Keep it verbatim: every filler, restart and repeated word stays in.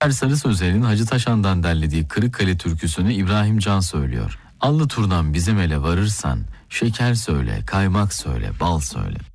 Sarı Sözel'in Hacı Taşan'dan derlediği Kırıkkale türküsünü İbrahim Can söylüyor. Allı turnam bizim ele varırsan, şeker söyle, kaymak söyle, bal söyle.